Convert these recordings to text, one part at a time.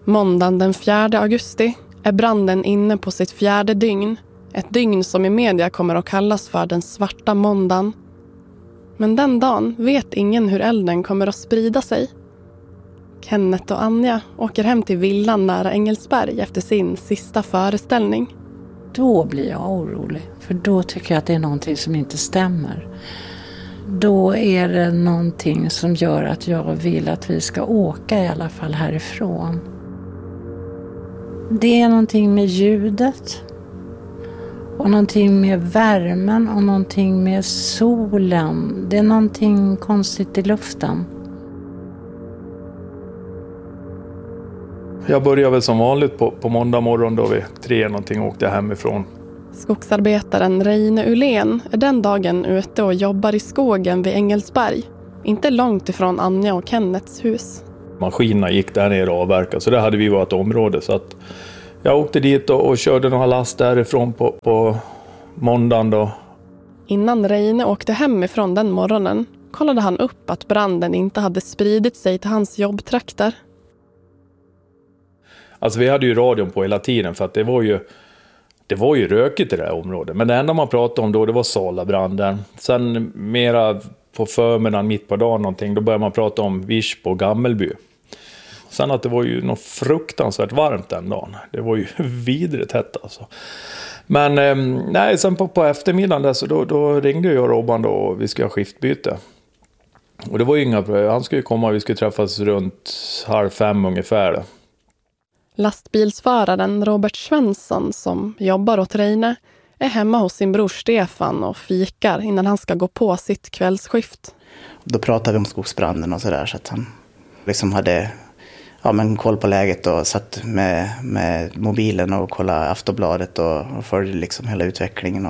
Måndagen den 4 augusti är branden inne på sitt 4:e dygn. Ett dygn som i media kommer att kallas för den svarta måndagen. Men den dagen vet ingen hur elden kommer att sprida sig. Kenneth och Anja åker hem till villan nära Engelsberg efter sin sista föreställning. Då blir jag orolig, för då tycker jag att det är någonting som inte stämmer. Då är det någonting som gör att jag vill att vi ska åka i alla fall härifrån. Det är någonting med ljudet och någonting med värmen och någonting med solen. Det är någonting konstigt i luften. Jag började väl som vanligt på måndag morgon då vid 3 någonting och åkte hemifrån. Skogsarbetaren Reine Ullén är den dagen ute och jobbar i skogen vid Engelsberg. Inte långt ifrån Anja och Kennets hus. Maskinerna gick där ner och avverkade, så det hade vi varit område. Så att jag åkte dit och körde några last därifrån på måndagen då. Innan Reine åkte hemifrån den morgonen kollade han upp att branden inte hade spridit sig till hans jobbtrakter. Alltså vi hade ju radion på hela tiden för att det var ju rökigt i det här området. Men det enda man pratade om då, det var Salabranden. Sen mera på förmiddagen, mitt på dagen någonting, då började man prata om Virsbo och Gammelby. Sen att det var ju något fruktansvärt varmt den dagen. Det var ju vidrigt hett alltså. Men nej, sen på eftermiddagen där, så då ringde jag Robban då och vi skulle ha skiftbyte. Och det var ju inga, han skulle komma och vi skulle träffas runt 4:30 ungefär. Lastbilsföraren Robert Svensson som jobbar åt Reine är hemma hos sin bror Stefan och fikar innan han ska gå på sitt kvällsskift. Då pratade vi om skogsbranden och sådär, så att han liksom hade koll på läget och satt med mobilen och kollade Aftonbladet och följde liksom hela utvecklingen.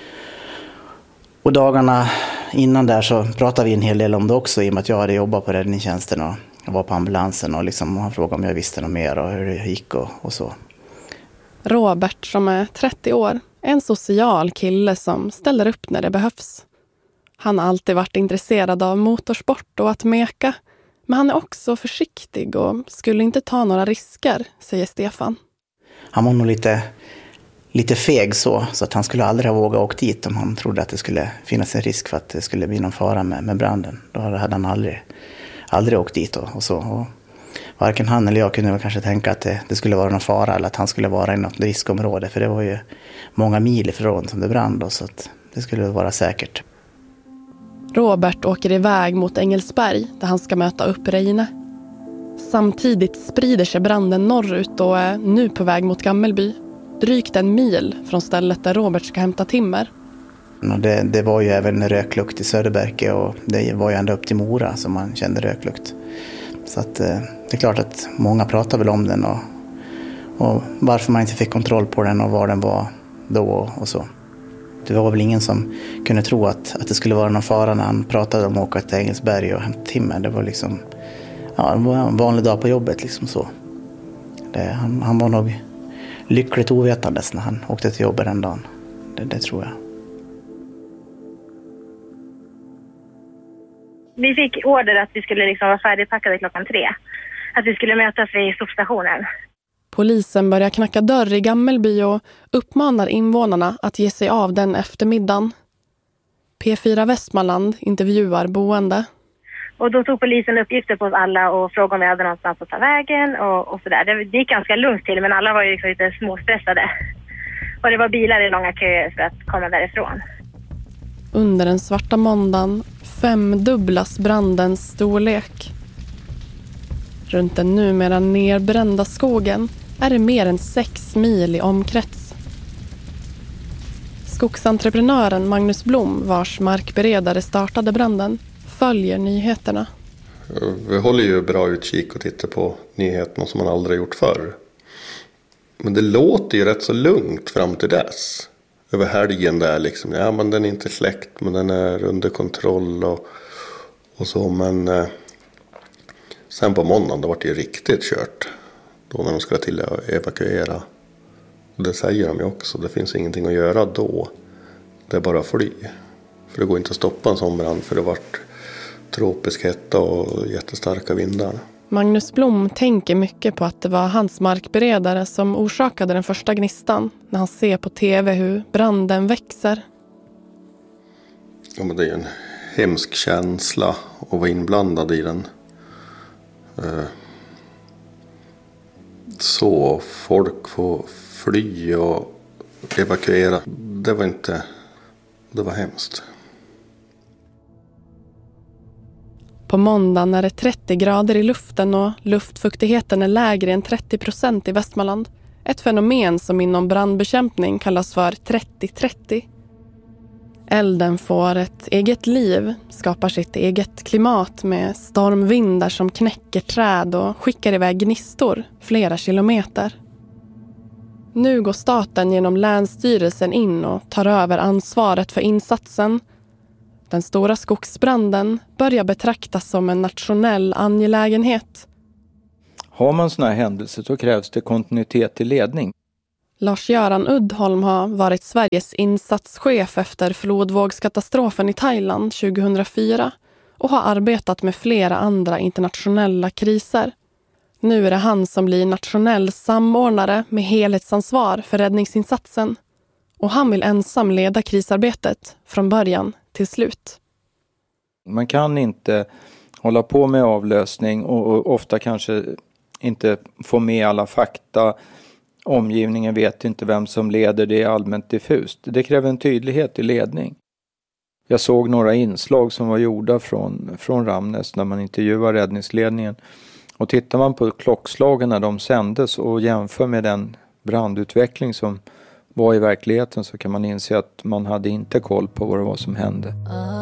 Och dagarna innan där så pratade vi en hel del om det också, i och med att jag hade jobbat på räddningstjänsten och jag var på ambulansen och liksom han frågade om jag visste något mer och hur det gick och så. Robert, som är 30 år, är en social kille som ställer upp när det behövs. Han har alltid varit intresserad av motorsport och att meka, men han är också försiktig och skulle inte ta några risker, säger Stefan. Han var nog lite feg så att han skulle aldrig ha vågat åka dit om han trodde att det skulle finnas en risk för att det skulle bli någon fara med branden. Då hade han aldrig åkt dit och så. Och varken han eller jag kunde väl kanske tänka att det skulle vara någon fara eller att han skulle vara i något riskområde. För det var ju många mil ifrån som det brann då, så att det skulle vara säkert. Robert åker iväg mot Engelsberg där han ska möta upp Reine. Samtidigt sprider sig branden norrut och är nu på väg mot Gammelby. Drygt 1 mil från stället där Robert ska hämta timmer. Det var ju även röklukt i Söderberke och det var ju ända upp till Mora som man kände röklukt. Så att det är klart att många pratar väl om den och varför man inte fick kontroll på den och var den var då och så. Det var väl ingen som kunde tro att det skulle vara någon fara när han pratade om att åka till Engelsberg och hämta timmer. Det var liksom det var en vanlig dag på jobbet liksom så. Han var nog lyckligt ovetandes när han åkte till jobbet den dagen. Det tror jag. Vi fick order att vi skulle liksom vara färdigpackade 3:00. Att vi skulle mötas vid stoppstationen. Polisen börjar knacka dörr i Gammelby och uppmanar invånarna att ge sig av den eftermiddagen. P4 Västmanland intervjuar boende. Och då tog polisen uppgifter på oss alla och frågade om vi hade någonstans att ta vägen och sådär. Det gick ganska lugnt till, men alla var ju liksom lite småstressade. Och det var bilar i långa köer för att komma därifrån. Under den svarta måndagen 5-dubblas brandens storlek. Runt den numera nerbrända skogen är det mer än 6 mil i omkrets. Skogsentreprenören Magnus Blom, vars markberedare startade branden, följer nyheterna. Vi håller ju bra utkik och tittar på nyheterna som man aldrig gjort förr. Men det låter ju rätt så lugnt fram till dess. Över helgen där liksom. Ja, men den är inte släckt, men den är under kontroll och så. Men sen på måndagen då var det ju riktigt kört. Då när de skulle till att evakuera. Och det säger de ju också. Det finns ingenting att göra då. Det är bara att fly. För det går inte att stoppa en sån brand. För det har varit tropisk hetta och jättestarka vindar. Magnus Blom tänker mycket på att det var hans markberedare som orsakade den första gnistan när han ser på tv hur branden växer. Ja, men det är en hemsk känsla att vara inblandad i den. Så folk får fly och evakuera. Det var hemskt. På måndagen är det 30 grader i luften och luftfuktigheten är lägre än 30% i Västmanland. Ett fenomen som inom brandbekämpning kallas för 30-30. Elden får ett eget liv, skapar sitt eget klimat med stormvindar som knäcker träd och skickar iväg gnistor flera kilometer. Nu går staten genom Länsstyrelsen in och tar över ansvaret för insatsen. Den stora skogsbranden börjar betraktas som en nationell angelägenhet. Har man såna här händelser så krävs det kontinuitet i ledning. Lars-Göran Uddholm har varit Sveriges insatschef efter flodvågskatastrofen i Thailand 2004 och har arbetat med flera andra internationella kriser. Nu är det han som blir nationell samordnare med helhetsansvar för räddningsinsatsen. Och han vill ensam leda krisarbetet från början till slut. Man kan inte hålla på med avlösning och ofta kanske inte få med alla fakta. Omgivningen vet inte vem som leder, det är allmänt diffust. Det kräver en tydlighet i ledning. Jag såg några inslag som var gjorda från Ramnäs när man intervjuar räddningsledningen. Och tittar man på klockslagen när de sändes och jämför med den brandutveckling som var i verkligheten så kan man inse att man hade inte koll på vad det var som hände.